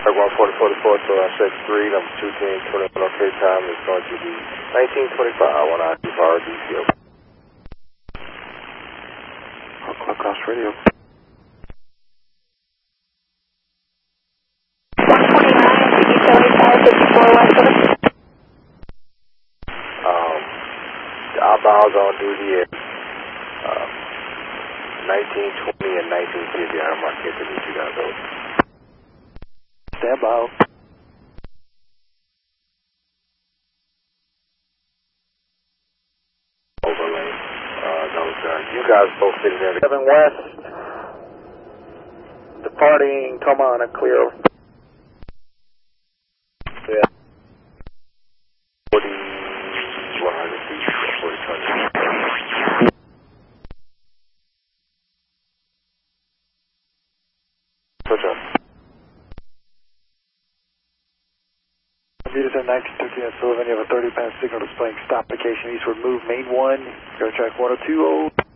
14044 to SX3, number 210, 21, okay, time is going to be 1925, 1 hour, DCO. Club Cross Radio. 129, outbounds on duty is 1920 and 1950. I'm not getting to meet you guys over. Stand by. Overlay. Those you guys both sitting there. 7 West. Departing Tomana, clear. Yeah. 40, 100 feet, 40, 20. Switch up. Computers at 1913 at Sullivan, you have a 30-pound signal displaying stop vacation eastward move, main 1, air track 1020.